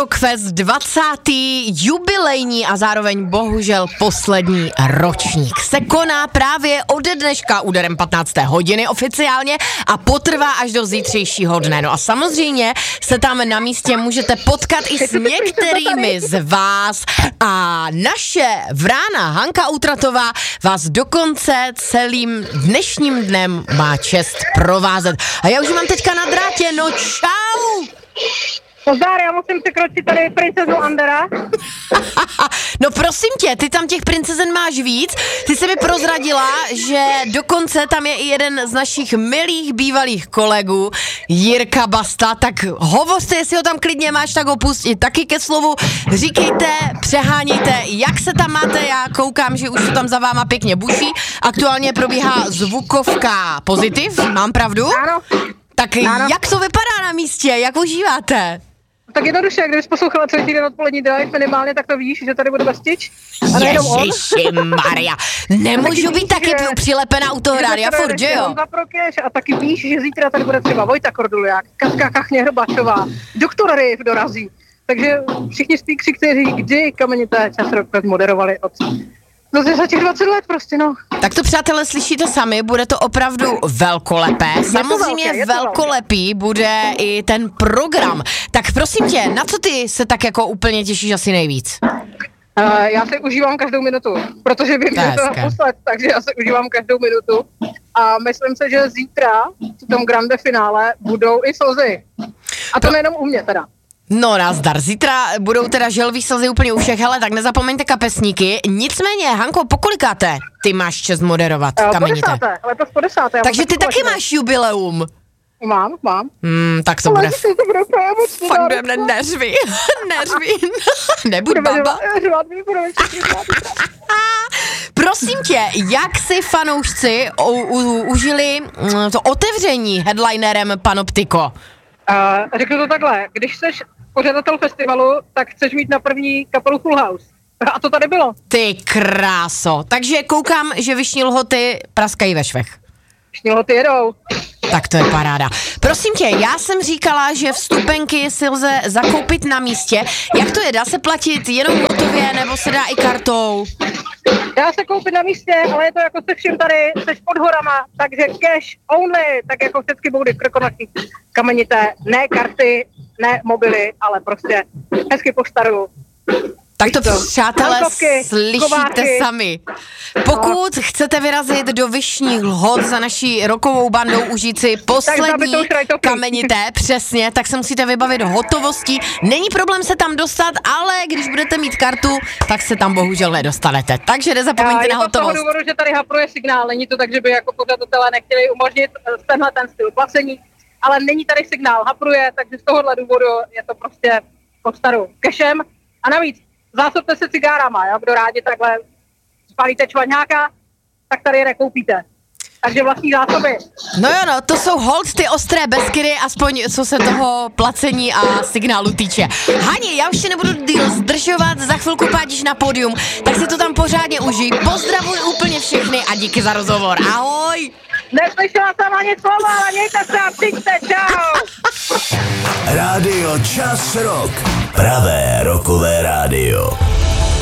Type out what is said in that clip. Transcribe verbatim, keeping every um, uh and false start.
Rockfest dvacátý jubilejní a zároveň bohužel poslední ročník se koná právě ode dneška úderem patnácté hodiny oficiálně a potrvá až do zítřejšího dne. No a samozřejmě se tam na místě můžete potkat i s některými z vás a naše vrána Hanka Útratová vás dokonce celým dnešním dnem má čest provázet. A já už mám teďka na drátě, no čau! Pozdár, já musím překročit tady princezu Andera. No prosím tě, ty tam těch princezen máš víc. Ty jsi mi prozradila, že dokonce tam je i jeden z našich milých bývalých kolegů, Jirka Basta, tak hovořte, jestli ho tam klidně máš, tak ho pustit taky ke slovu. Říkejte, přehánějte, jak se tam máte, já koukám, že už to tam za váma pěkně buší. Aktuálně probíhá zvukovka pozitiv, mám pravdu? Ano. Tak ano. Jak to vypadá na místě, jak užíváte? Tak jednoduše, kdybys poslouchala celý týden odpolední drive minimálně, tak to víš, že tady bude Bastič. Ježišimaria, nemůžu být taky přilepená u toho rádia, furt, že jo? A taky víš, že zítra tady bude třeba Vojta Korduliák, Katka Kachně Hrbačová, doktor Riff dorazí. Takže všichni speakři, kteří kdy Kamenité Čas Rockfest moderovali od No za těch dvacet let prostě, no. Tak to, přátelé, slyšíte sami, bude to opravdu velkolepé. Samozřejmě velké, velkolepý bude i ten program. Tak prosím tě, na co ty se tak jako úplně těšíš asi nejvíc? Uh, já si užívám každou minutu, protože vím, že to naposled, takže já si užívám každou minutu. A myslím se, že zítra v tom grande finále budou i slzy. A to nejenom u mě teda. No nazdar, zítra budou teda želví slzy úplně u všech, hele, tak nezapomeňte kapesníky. Nicméně, Hanko, pokolikáte ty máš čest moderovat uh, Kamenité? Po desáté, letos po desáté. Takže ty taky máš jubileum. Mám, mám. Hmm, tak to ale bude. To bude fakt budeme neřvi, neřvi, nebuď baba. Prosím tě, jak si fanoušci u, u, užili to otevření headlinerem Panoptiko? Uh, řeknu to takhle, když jsi pořadatel festivalu, tak chceš mít na první kapelu Full House. A to tady bylo. Ty kráso. Takže koukám, že Vyšní Lhoty praskají ve švech. Vyšní Lhoty jedou. Tak to je paráda. Prosím tě, já jsem říkala, že vstupenky si lze zakoupit na místě. Jak to je? Dá se platit jenom hotově, nebo se dá i kartou? Dá se koupit na místě, ale je to jako se vším tady, seš pod horama, takže cash only, tak jako všechny boudy v Krkonoších Kamenité, ne karty, ne mobily, ale prostě hezky po staru. Tak to, přátelé, slyšíte kováky. Sami. Pokud no. chcete vyrazit do Vyšních Lhot za naší rockovou bandou, užít si poslední Kamenité, přesně, tak se musíte vybavit hotovostí. Není problém se tam dostat, ale když budete mít kartu, tak se tam bohužel nedostanete. Takže nezapomeňte na hotovost. Je to z toho důvodu, že tady hapruje signál. Není to tak, že by jako pořadatelé nechtěli umožnit tenhle ten styl placení, ale není tady signál, hapruje, takže z tohohle důvodu je to prostě po staru cashem. A navíc zásobte se cigárama, jo? Kdo rádi takhle spalíte čvaňáka, tak tady je nekoupíte. Takže vlastní zásoby. No jo, no, to jsou hold ty ostré Beskydy, aspoň co se toho placení a signálu týče. Hani, já už tě nebudu díl zdržovat, za chvilku pádíš na pódium, tak si to tam pořádně užij. Pozdravuj úplně všechny a díky za rozhovor. Ahoj! Neslyšela jsem ani slova, ale mějte se a přijďte, čau! Rádio Čas Rock. Pravé rockové rádio.